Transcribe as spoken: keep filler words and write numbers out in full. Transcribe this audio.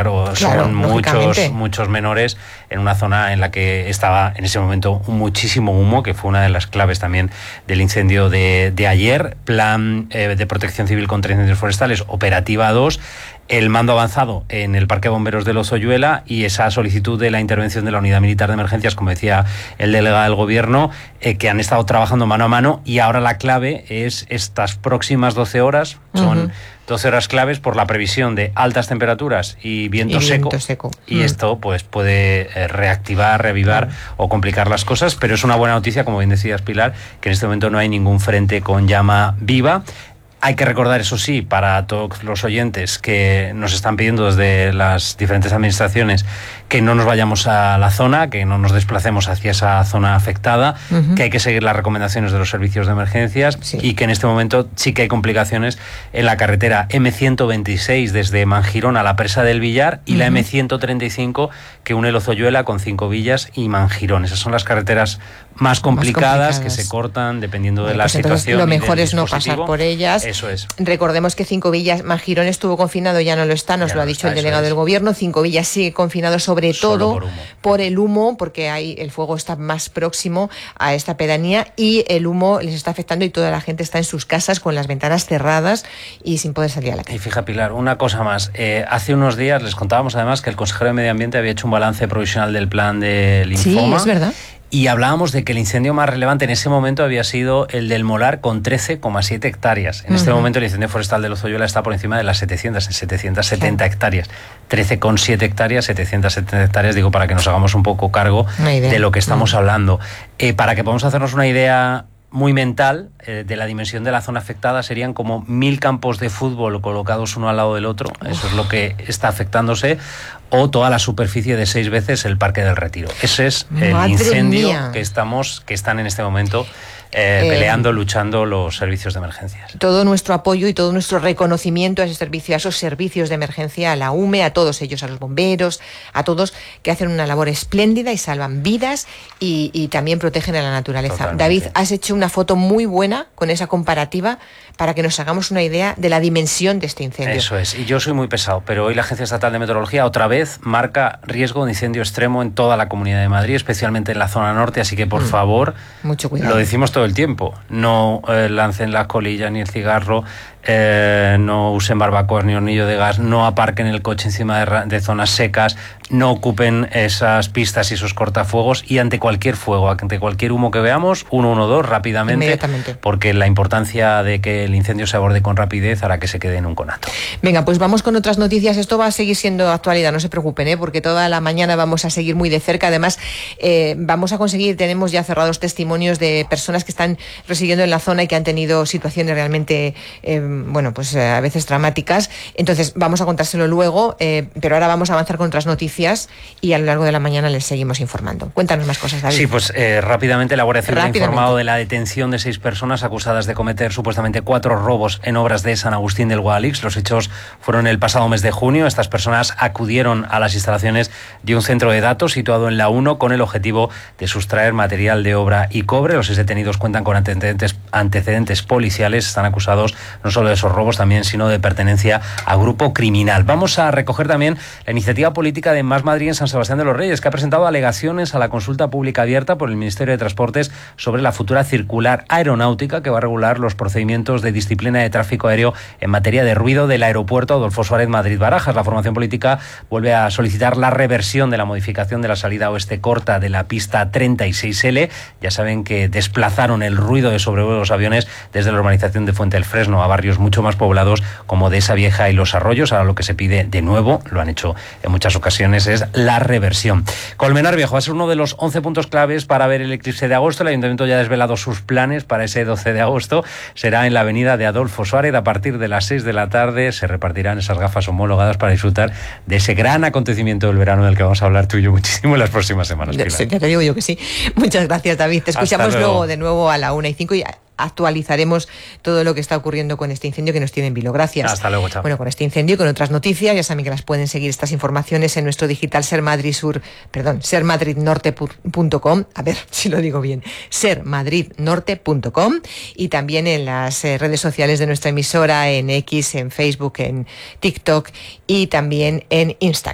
claro, Claro, son muchos, lógicamente. muchos menores en una zona en la que estaba en ese momento muchísimo humo, que fue una de las claves también del incendio de, de ayer. Plan eh, de protección civil contra incendios forestales, operativa dos, el mando avanzado en el Parque de Bomberos de Lozoyuela y esa solicitud de la intervención de la Unidad Militar de Emergencias, como decía el delegado del Gobierno, eh, que han estado trabajando mano a mano, y ahora la clave es estas próximas doce horas, son uh-huh. doce horas claves por la previsión de altas temperaturas y viento, y seco, viento seco. Y mm. esto pues puede eh, reactivar, reavivar claro. o complicar las cosas, pero es una buena noticia, como bien decías, Pilar, que en este momento no hay ningún frente con llama viva. Hay que recordar, eso sí, para todos los oyentes que nos están pidiendo desde las diferentes administraciones que no nos vayamos a la zona, que no nos desplacemos hacia esa zona afectada, uh-huh. que hay que seguir las recomendaciones de los servicios de emergencias sí. y que en este momento sí que hay complicaciones en la carretera eme ciento veintiséis desde Mangirón a la Presa del Villar y uh-huh. la eme ciento treinta y cinco que une Lozoyuela con Cinco Villas y Mangirón. Esas son las carreteras más complicadas, más complicadas. que se cortan dependiendo bueno, de la pues situación. Lo mejor es no pasar por ellas. Eso es. Recordemos que Cinco Villas, Mangirón estuvo confinado, ya no lo está, nos ya lo ha no dicho está, el delegado es. del Gobierno. Cinco Villas sigue confinado sobre Solo todo por, por el humo, porque ahí el fuego está más próximo a esta pedanía y el humo les está afectando y toda la gente está en sus casas con las ventanas cerradas y sin poder salir a la calle. Y fija, Pilar, una cosa más. Eh, hace unos días les contábamos además que el consejero de Medio Ambiente había hecho un balance provisional del plan de linfoma. Sí, es verdad. Y hablábamos de que el incendio más relevante en ese momento había sido el del Molar con trece coma siete hectáreas. En uh-huh. este momento el incendio forestal de Lozoyuela está por encima de las setecientas, en setecientas setenta sí. hectáreas. trece coma siete hectáreas, setecientas setenta hectáreas, digo, para que nos hagamos un poco cargo de lo que estamos uh-huh. hablando. Eh, para que podamos hacernos una idea muy mental eh, de la dimensión de la zona afectada, serían como mil campos de fútbol colocados uno al lado del otro. Uf. Eso es lo que está afectándose, o toda la superficie de seis veces el Parque del Retiro. Ese es el Madre incendio mía. que estamos, que están en este momento eh, eh, peleando, luchando los servicios de emergencias. Todo nuestro apoyo y todo nuestro reconocimiento a ese servicio, a esos servicios de emergencia, a la U M E, a todos ellos, a los bomberos, a todos que hacen una labor espléndida y salvan vidas y, y también protegen a la naturaleza. Totalmente. David, has hecho una foto muy buena con esa comparativa para que nos hagamos una idea de la dimensión de este incendio. Eso es, y yo soy muy pesado, pero hoy la Agencia Estatal de Meteorología otra vez marca riesgo de incendio extremo en toda la Comunidad de Madrid, especialmente en la zona norte, así que por mm. favor, mucho cuidado. Lo decimos todo el tiempo, no eh, lancen la colilla ni el cigarro, eh, no usen barbacoas ni hornillo de gas, no aparquen el coche encima de, de zonas secas, no ocupen esas pistas y esos cortafuegos, y ante cualquier fuego, ante cualquier humo que veamos, ciento doce rápidamente, porque la importancia de que el incendio se aborde con rapidez hará que se quede en un conato. Venga, pues vamos con otras noticias. Esto va a seguir siendo actualidad, no se preocupen, ¿eh? Porque toda la mañana vamos a seguir muy de cerca. Además, eh, vamos a conseguir, tenemos ya cerrados testimonios de personas que están residiendo en la zona y que han tenido situaciones realmente, eh, bueno, pues eh, a veces dramáticas. Entonces, vamos a contárselo luego, eh, pero ahora vamos a avanzar con otras noticias y a lo largo de la mañana les seguimos informando. Cuéntanos más cosas, David. Sí, pues eh, rápidamente la Guardia Civil ha informado de la detención de seis personas acusadas de cometer supuestamente cuatro robos en obras de San Agustín del Guadalix. Los hechos fueron el pasado mes de junio. Estas personas acudieron a las instalaciones de un centro de datos situado en la uno con el objetivo de sustraer material de obra y cobre. Los seis detenidos cuentan con antecedentes, antecedentes policiales. Están acusados no solo de esos robos también, sino de pertenencia a grupo criminal. Vamos a recoger también la iniciativa política de Más Madrid en San Sebastián de los Reyes, que ha presentado alegaciones a la consulta pública abierta por el Ministerio de Transportes sobre la futura circular aeronáutica que va a regular los procedimientos de disciplina de tráfico aéreo en materia de ruido del aeropuerto Adolfo Suárez Madrid-Barajas. La formación política vuelve a solicitar la reversión de la modificación de la salida oeste corta de la pista treinta y seis ele. Ya saben que desplazaron el ruido de sobrevuelo de los aviones desde la urbanización de Fuente del Fresno a barrios mucho más poblados como Dehesa Vieja y Los Arroyos. Ahora lo que se pide de nuevo, lo han hecho en muchas ocasiones, es la reversión. Colmenar Viejo va a ser uno de los once puntos claves para ver el eclipse de agosto. El Ayuntamiento ya ha desvelado sus planes para ese doce de agosto. Será en la avenida de Adolfo Suárez. A partir de las seis de la tarde se repartirán esas gafas homologadas para disfrutar de ese gran acontecimiento del verano del que vamos a hablar tú y yo muchísimo en las próximas semanas. Ya, ya te digo yo que sí. Muchas gracias, David. Te escuchamos luego. luego de nuevo a la una y cinco y actualizaremos todo lo que está ocurriendo con este incendio que nos tiene en vilo. Gracias. Hasta luego, chao. Bueno, con este incendio y con otras noticias, ya saben que las pueden seguir estas informaciones en nuestro digital Ser Madrid Sur, perdón, ser madrid norte punto com, a ver si lo digo bien, ser madrid norte punto com, y también en las eh, redes sociales de nuestra emisora, en X, en Facebook, en TikTok y también en Instagram.